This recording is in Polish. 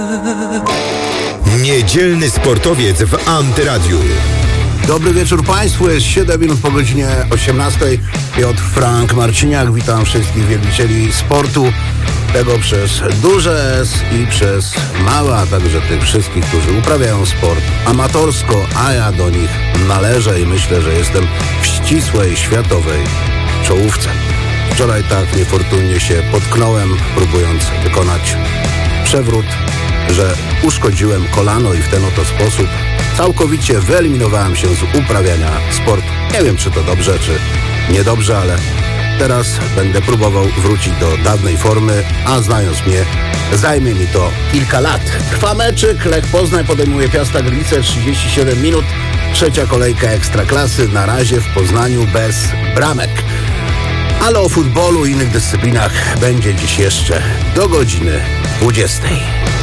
Niedzielny sportowiec w Antyradiu. Dobry wieczór Państwu, jest 7 minut po godzinie 18. Piotr Frank Marciniak, witam wszystkich wielbicieli sportu, tego przez duże S i przez małe, a także tych wszystkich, którzy uprawiają sport amatorsko, a ja do nich należę i myślę, że jestem w ścisłej światowej czołówce. Wczoraj tak niefortunnie się potknąłem, próbując wykonać przewrót, że uszkodziłem kolano i w ten oto sposób całkowicie wyeliminowałem się z uprawiania sportu. Nie wiem, czy to dobrze, czy niedobrze, ale teraz będę próbował wrócić do dawnej formy, a znając mnie, zajmie mi to kilka lat. Trwa meczyk, Lech Poznań podejmuje Piasta Gliwice, 37 minut. Trzecia kolejka Ekstraklasy, na razie w Poznaniu bez bramek. Ale o futbolu i innych dyscyplinach będzie dziś jeszcze do godziny 20.